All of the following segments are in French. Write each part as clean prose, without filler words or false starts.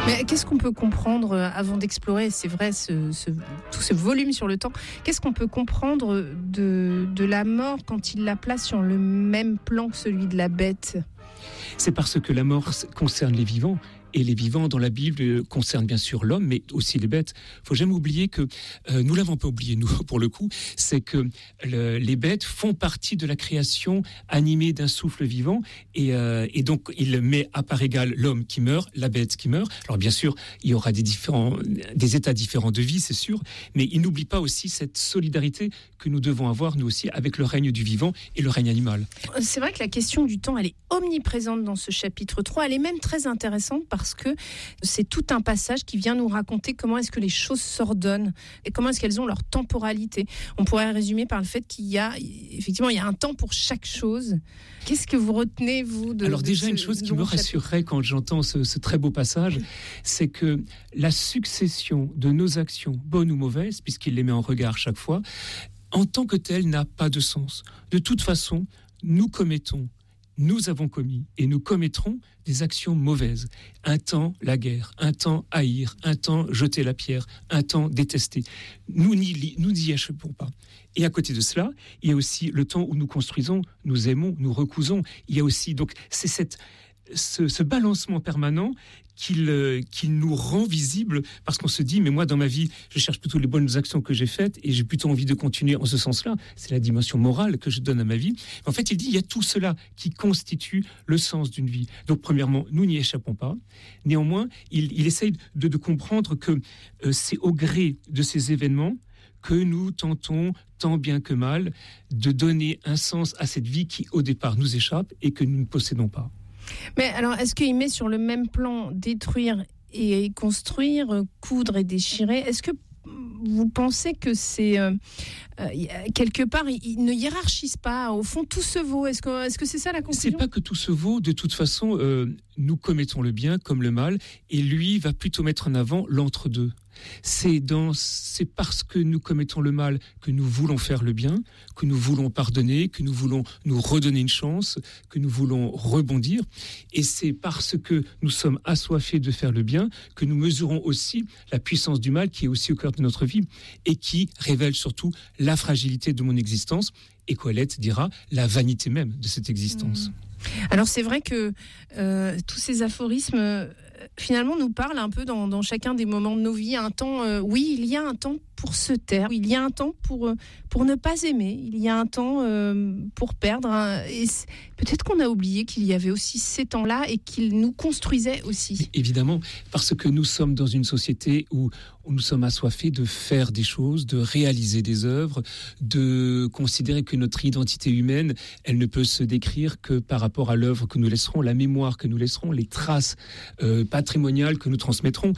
Mais qu'est-ce qu'on peut comprendre avant d'explorer, c'est vrai, tout ce volume sur le temps, qu'est-ce qu'on peut comprendre de la mort quand il la place sur le même plan que celui de la bête ? C'est parce que la mort concerne les vivants. Et les vivants dans la Bible concernent bien sûr l'homme, mais aussi les bêtes. Il faut jamais oublier que, nous l'avons pas oublié, nous, pour le coup, c'est que les bêtes font partie de la création animée d'un souffle vivant, et donc il met à part égale l'homme qui meurt, la bête qui meurt. Alors bien sûr, il y aura des états différents de vie, c'est sûr, mais il n'oublie pas aussi cette solidarité que nous devons avoir, nous aussi, avec le règne du vivant et le règne animal. C'est vrai que la question du temps, elle est omniprésente dans ce chapitre 3, elle est même très intéressante parce que c'est tout un passage qui vient nous raconter comment est-ce que les choses s'ordonnent et comment est-ce qu'elles ont leur temporalité. On pourrait résumer par le fait qu'il y a un temps pour chaque chose. Qu'est-ce que vous retenez, vous, Alors déjà, une chose qui me rassurerait quand j'entends ce très beau passage, c'est que la succession de nos actions, bonnes ou mauvaises, puisqu'il les met en regard chaque fois, en tant que telle, n'a pas de sens. De toute façon, nous avons commis et nous commettrons des actions mauvaises. Un temps, la guerre. Un temps, haïr. Un temps, jeter la pierre. Un temps, détester. Nous n'y échappons pas. Et à côté de cela, il y a aussi le temps où nous construisons, nous aimons, nous recousons. Il y a aussi, donc, c'est ce balancement permanent qu'il nous rend visible, parce qu'on se dit, mais moi dans ma vie, je cherche plutôt les bonnes actions que j'ai faites et j'ai plutôt envie de continuer en ce sens-là. C'est la dimension morale que je donne à ma vie. En fait, il dit, il y a tout cela qui constitue le sens d'une vie. Donc premièrement, nous n'y échappons pas. Néanmoins, il essaye de comprendre que c'est au gré de ces événements que nous tentons, tant bien que mal, de donner un sens à cette vie qui, au départ, nous échappe et que nous ne possédons pas. Mais alors, est-ce qu'il met sur le même plan détruire et construire, coudre et déchirer ? Est-ce que vous pensez que c'est quelque part, il ne hiérarchise pas, au fond tout se vaut ? Est-ce que c'est ça la conclusion ? C'est pas que tout se vaut, de toute façon, nous commettons le bien comme le mal, et lui va plutôt mettre en avant l'entre-deux. C'est parce que nous commettons le mal que nous voulons faire le bien, que nous voulons pardonner, que nous voulons nous redonner une chance, que nous voulons rebondir. Et c'est parce que nous sommes assoiffés de faire le bien que nous mesurons aussi la puissance du mal qui est aussi au cœur de notre vie et qui révèle surtout la fragilité de mon existence. Et Colette dira la vanité même de cette existence. Alors c'est vrai que tous ces aphorismes finalement nous parlent un peu dans chacun des moments de nos vies. Un temps, oui, il y a un temps pour se taire, il y a un temps pour ne pas aimer, il y a un temps pour perdre. Et peut-être qu'on a oublié qu'il y avait aussi ces temps-là et qu'ils nous construisaient aussi. Évidemment, parce que nous sommes dans une société où nous sommes assoiffés de faire des choses, de réaliser des œuvres, de considérer que notre identité humaine, elle ne peut se décrire que par rapport à l'œuvre que nous laisserons, la mémoire que nous laisserons, les traces patrimoniales que nous transmettrons.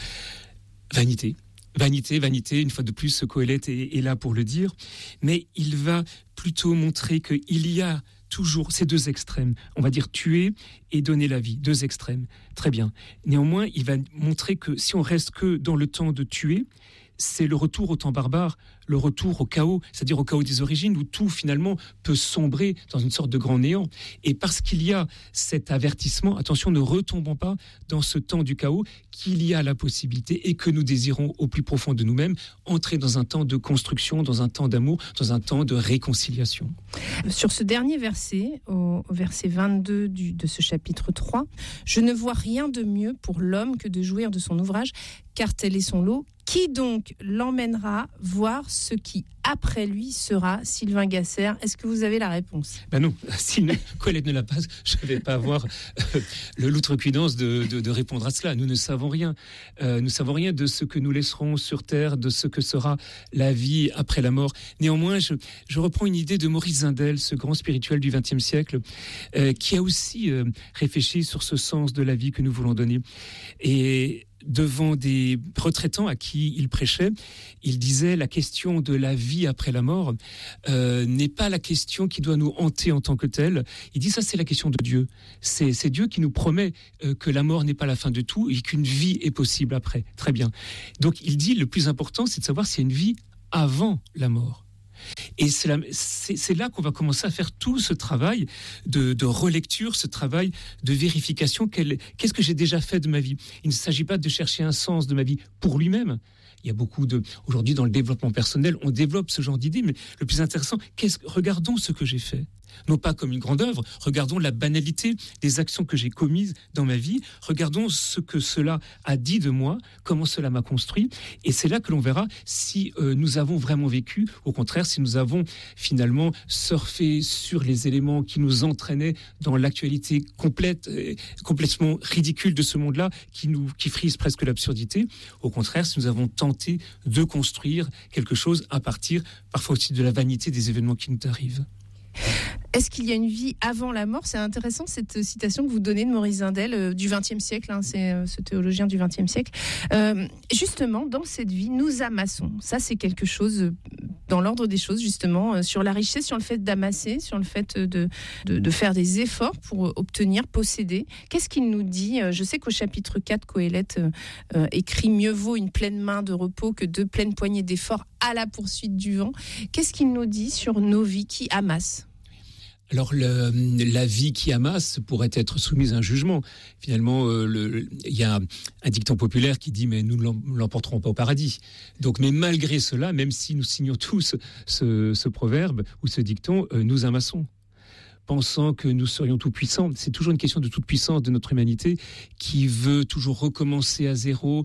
Vanité. Vanité, vanité, une fois de plus, Coëlette est là pour le dire, mais il va plutôt montrer qu'il y a toujours ces deux extrêmes, on va dire tuer et donner la vie, deux extrêmes, très bien. Néanmoins, il va montrer que si on reste que dans le temps de tuer, c'est le retour au temps barbare, le retour au chaos, c'est-à-dire au chaos des origines, où tout finalement peut sombrer dans une sorte de grand néant. Et parce qu'il y a cet avertissement, attention, ne retombons pas dans ce temps du chaos, qu'il y a la possibilité et que nous désirons au plus profond de nous-mêmes entrer dans un temps de construction, dans un temps d'amour, dans un temps de réconciliation. Sur ce dernier verset, au verset 22 de ce chapitre 3, « Je ne vois rien de mieux pour l'homme que de jouir de son ouvrage, car tel est son lot. Qui donc l'emmènera voir ce qui, après lui, sera Sylvain Gasser ?» Est-ce que vous avez la réponse ? Ben non, si Colette ne l'a pas, je ne vais pas avoir l'outrecuidance de répondre à cela. Nous ne savons rien. Nous ne savons rien de ce que nous laisserons sur Terre, de ce que sera la vie après la mort. Néanmoins, je reprends une idée de Maurice Zindel, ce grand spirituel du XXe siècle, qui a aussi réfléchi sur ce sens de la vie que nous voulons donner. Et devant des retraitants à qui il prêchait, il disait la question de la vie après la mort n'est pas la question qui doit nous hanter en tant que telle. Il dit ça, c'est la question de Dieu. C'est Dieu qui nous promet que la mort n'est pas la fin de tout et qu'une vie est possible après. Très bien. Donc il dit le plus important, c'est de savoir s'il y a une vie avant la mort. Et c'est là qu'on va commencer à faire tout ce travail de relecture, ce travail de vérification. Qu'est-ce que j'ai déjà fait de ma vie ? Il ne s'agit pas de chercher un sens de ma vie pour lui-même. Il y a beaucoup aujourd'hui dans le développement personnel, on développe ce genre d'idées, mais le plus intéressant, regardons ce que j'ai fait. Non pas comme une grande œuvre, regardons la banalité des actions que j'ai commises dans ma vie, regardons ce que cela a dit de moi, comment cela m'a construit, et c'est là que l'on verra si nous avons vraiment vécu, au contraire, si nous avons finalement surfé sur les éléments qui nous entraînaient dans l'actualité complètement ridicule de ce monde-là, qui frise presque l'absurdité. Au contraire, si nous avons tenté de construire quelque chose à partir, parfois aussi de la vanité des événements qui nous arrivent. Est-ce qu'il y a une vie avant la mort ? C'est intéressant cette citation que vous donnez de Maurice Zindel du XXe siècle, c'est ce théologien du XXe siècle. Justement, dans cette vie, nous amassons. Ça, c'est quelque chose dans l'ordre des choses, justement, sur la richesse, sur le fait d'amasser, sur le fait de faire des efforts pour obtenir, posséder. Qu'est-ce qu'il nous dit ? Je sais qu'au chapitre 4, Coëlette écrit « Mieux vaut une pleine main de repos que deux pleines poignées d'efforts à la poursuite du vent ». Qu'est-ce qu'il nous dit sur nos vies qui amassent ? Alors, la vie qui amasse pourrait être soumise à un jugement. Finalement, il y a un dicton populaire qui dit « mais nous ne l'emporterons pas au paradis ». Donc, mais malgré cela, même si nous signons tous ce proverbe ou ce dicton, nous amassons. Pensant que nous serions tout-puissants. C'est toujours une question de toute-puissance de notre humanité qui veut toujours recommencer à zéro,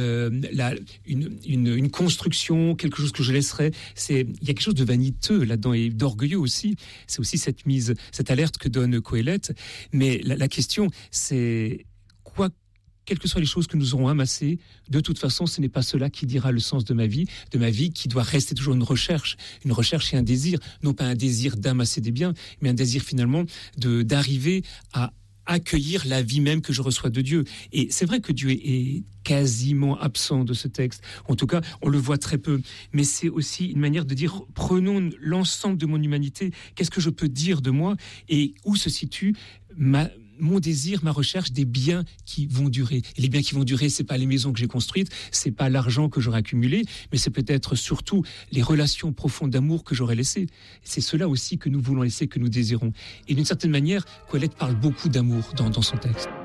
une construction, quelque chose que je laisserai. Il y a quelque chose de vaniteux là-dedans et d'orgueilleux aussi. C'est aussi cette alerte que donne Coëlette. Mais la question, c'est quelles que soient les choses que nous aurons amassées, de toute façon, ce n'est pas cela qui dira le sens de ma vie qui doit rester toujours une recherche et un désir, non pas un désir d'amasser des biens, mais un désir finalement d'arriver à accueillir la vie même que je reçois de Dieu. Et c'est vrai que Dieu est quasiment absent de ce texte. En tout cas, on le voit très peu. Mais c'est aussi une manière de dire, prenons l'ensemble de mon humanité, qu'est-ce que je peux dire de moi et où se situe mon désir, ma recherche des biens qui vont durer. Et les biens qui vont durer, c'est pas les maisons que j'ai construites, c'est pas l'argent que j'aurai accumulé, mais c'est peut-être surtout les relations profondes d'amour que j'aurai laissées. C'est cela aussi que nous voulons laisser, que nous désirons. Et d'une certaine manière, Coëlette parle beaucoup d'amour dans son texte.